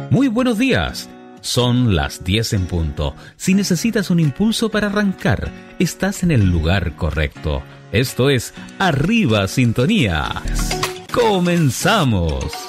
Muy buenos días. Son las 10 en punto. Si necesitas un impulso para arrancar, estás en el lugar correcto. Esto es Arriba Sintonía. ¡Comenzamos!